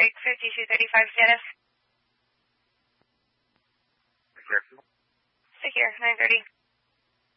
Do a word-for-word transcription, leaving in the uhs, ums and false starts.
break fifty-two thirty-five status. Secure. Secure, nine thirty.